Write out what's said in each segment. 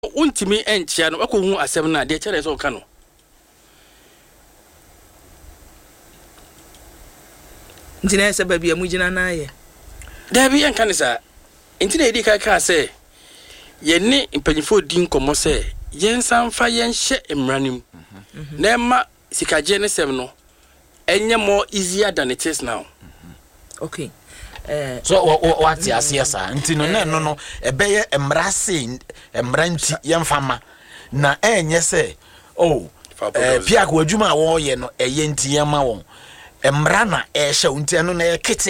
untimi enchia no akohu asem na de chere so ka no ntina se babia mugina na ye da bi enka ne sa ntina edi ka se ye ne impanyifo din komo se yensan fa yenhye emranim na ma sikaje ne sem no enye more easier than it is now. Okay. So what you see sir ntino no ebeye emrase emranti yemfama na enye se pia ko adwuma wo ye no eye nti yema won emra na ehye nti no na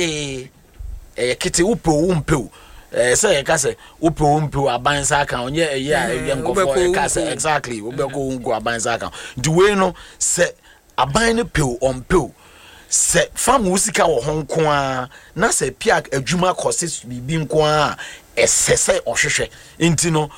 ekete upo say ka say upo abansa aka onye eye a enkofo ka say exactly ubeko ungu abansa aka the way no say aban ne pe on pe se fam wusika wo honko a na se pia adwuma kose bibi nko a esese ohwehwe nti no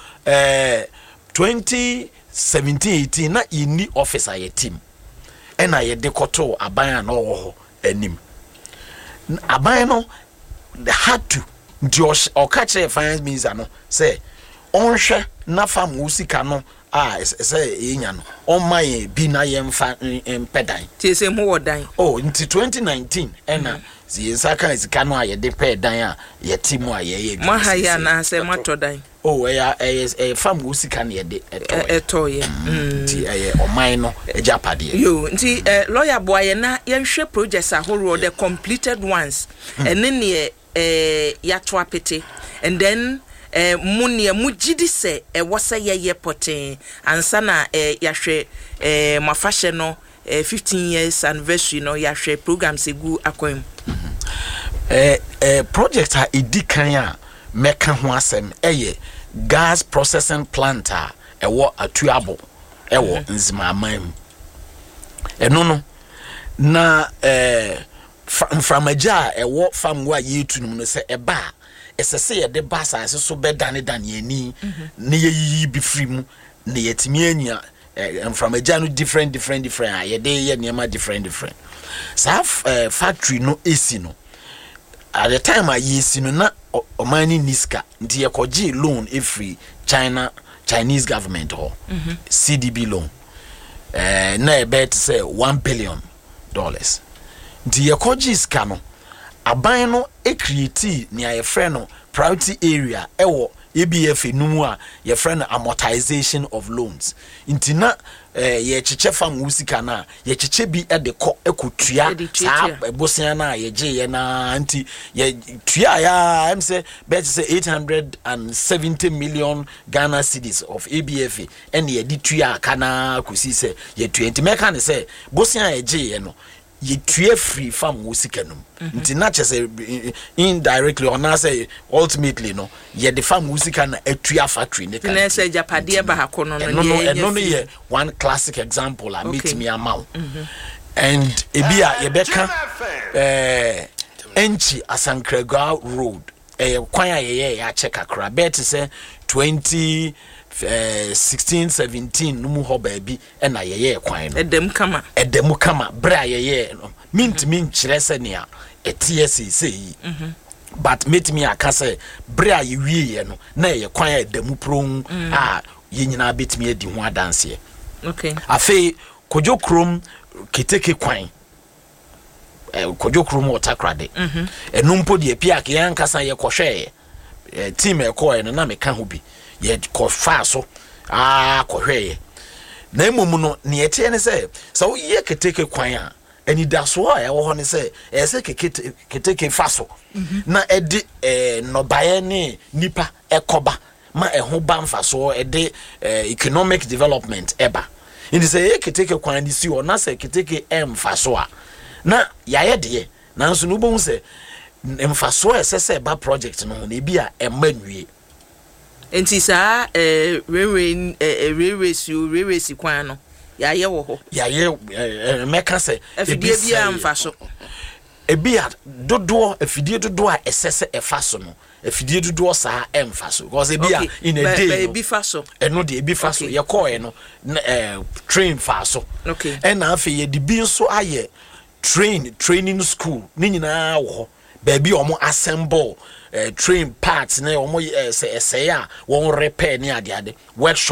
2017-18 na ini officer ye team ena ye dekoto aban na wo ho anim aban no had to nti o ka kire finance minister no say onhwe na fam wusika no say enya no on my bi na yemfa empedan tie se mo wodan nti 2019 ena ziensa kan sika no aye de pedan a ye timu aye ma ha ya na se matodan fam usika na ye de eto ye nti on my no ejapade yo nti lawyer boy na yenhwe projects ahoro the completed ones ene ne ya to apete and then munia mujidi se wose ye poten ansa na yahwe mafahye no 15 years anniversary no yahwe program segu akwam project a edikan a meka ho asem gas processing plant a ewo atuabo ewo nzimamam eno no na framaja ewo famwa yetunum no se eba esese ye de basa so be dan yani ne yi bi free mu ne yetimi anya from a janu different ye de ye niema different factory no AC no at the time I yesi no na omani niska nti ye koji loan every Chinese government ho CDB loan na e bet say $1 billion nti ye koji iska no aban no create ni aye friend no priority area ewo EBF numu a ye friend amortization of loans intina ye cheche fam usika na ye cheche bi e de ko ekotua sa ebosia na ye je ye na anti ye tua ya am say bet say 870 million Ghana cedis of EBF and ye di tua kana kusi say ye 20 meka ne say bosia ye je ye no ye tue free farm wosikanum nti na chese indirectly or na say ultimately no ye the farm wosika na atua factory ne kan na say japade ba hakono no ye one classic example I meet me amount and ebia ye beka enchi Asankrega road kwan ye ya check akra bet say 2016-17 numu ho baabi na ye kwan no edem kama bra ye no mint kire se nea etiese sei but meet me akase bra ye wie no na ye kwan edem pron ye nyina betimi adi ho adanse okay afi kojo krom keteke kwan kojo krom watakrade enumpo de pia ke yankasa ye kohwe team ekoe no na meka ho bi ye kofa so kohwe na emom no ne yete ne se so ye keteke kwan a ani daso a wo ho ne se ese keteke faso na edi no baye ne nipa ekoba ma eho ba mfaso edi economic development eba indi se ye keteke kwan di si o na se keteke mfaso a na yaye de na nso no bo se mfaso ese ba project no na bi a emanwie enti sa railway si kwan no yaye wo ho yaye meka se efidie bia mfaso ebia dodo efidie dodo a esese efaso no efidie dodo sa emfaso because ebia in a day ebi faso eno de ebi faso ye call no train faso okay and afi ye de bi nso aye training school ni nyina wo ho ba bi omo assemble train parts na omo say a won repair ni ade workshop